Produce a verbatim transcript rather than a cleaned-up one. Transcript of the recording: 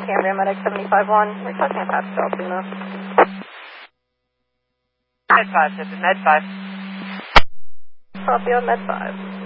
Cambria Medic seventy-five one, requesting a patch to Altoona. Med five, this is Med five. Copy on Med five.